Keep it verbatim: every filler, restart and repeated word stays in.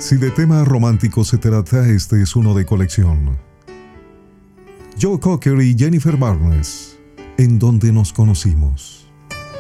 Si de tema romántico se trata, este es uno de colección. Joe Cocker y Jennifer Barnes, ¿en dónde nos conocimos?